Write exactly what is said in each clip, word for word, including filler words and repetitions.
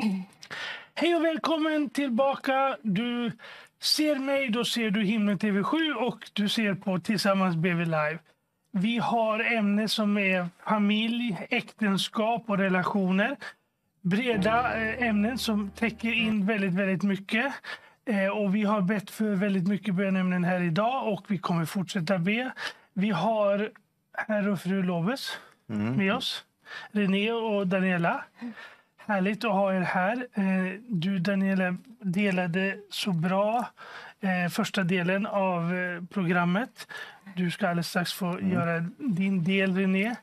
Hej och välkommen tillbaka. Du ser mig, då ser du Himlen T V sju och du ser på Tillsammans B V Live. Vi har ämnen som är familj, äktenskap och relationer. Breda ämnen som täcker in väldigt, väldigt mycket. Och vi har bett för väldigt mycket bönämnen här idag och vi kommer fortsätta be. Vi har herr och fru Loves mm. med oss. René och Daniela. Härligt att ha er här. Du, Daniela, delade så bra första delen av programmet. Du ska alldeles strax få mm. göra din del, René.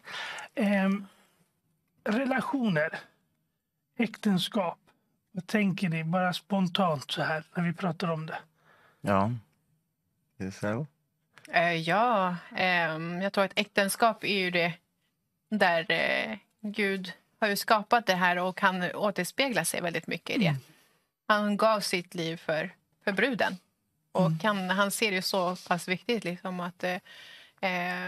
Relationer, äktenskap. Vad tänker ni bara spontant så här när vi pratar om det? Ja, det är så. Uh, ja, um, jag tror att äktenskap är ju det där uh, Gud har ju skapat det här och kan återspegla sig väldigt mycket i det. Mm. Han gav sitt liv för, för bruden. Och mm. han, han ser det ju så pass viktigt liksom att, eh,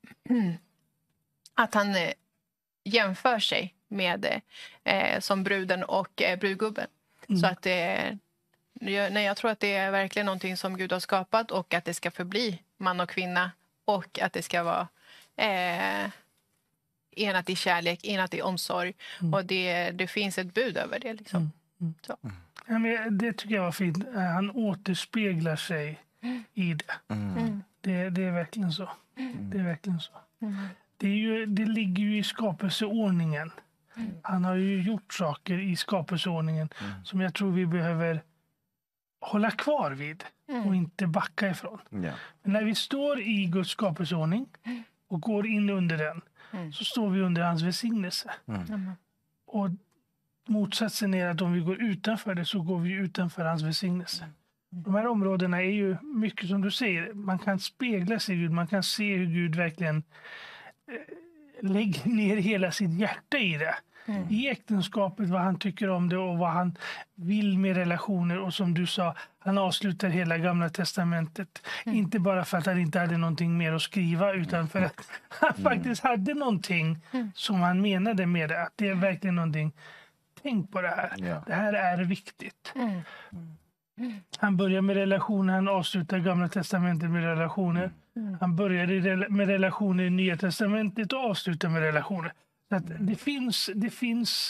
att han eh, jämför sig med eh, som bruden och eh, brudgubben. Mm. Så att eh, nej, jag tror att det är verkligen någonting som Gud har skapat och att det ska förbli man och kvinna och att det ska vara eh, enat i kärlek, enat i omsorg. Mm. Och det, det finns ett bud över det. Liksom. Mm. Mm. Så. Ja, men det tycker jag var fint. Han återspeglar sig mm. i det. Mm. det. Det är verkligen så. Mm. Det är verkligen så. Mm. Det, är ju, det ligger ju i skapelseordningen. Mm. Han har ju gjort saker i skapelseordningen mm. som jag tror vi behöver hålla kvar vid mm. och inte backa ifrån. Ja. Men när vi står i Guds skapelseordning och går in under den mm. så står vi under hans välsignelse. Mm. Och motsatsen är att om vi går utanför det så går vi utanför hans välsignelse. Mm. De här områdena är ju mycket som du säger. Man kan spegla sig i Gud. Man kan se hur Gud verkligen eh, lägger ner hela sitt hjärta i det. Mm. I äktenskapet, vad han tycker om det och vad han vill med relationer. Och som du sa, han avslutar hela Gamla testamentet. Mm. Inte bara för att han inte hade någonting mer att skriva utan för att han mm. faktiskt hade någonting mm. som han menade med det. Att det är verkligen någonting. Tänk på det här. Ja. Det här är viktigt. Mm. Mm. Han börjar med relationer, han avslutar Gamla testamentet med relationer. Mm. Han börjar med relationer i Nya testamentet och avslutar med relationer. Så att det, finns, det finns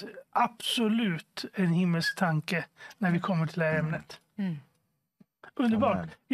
absolut en himmelsk tanke när vi kommer till det här ämnet. Mm. Underbart.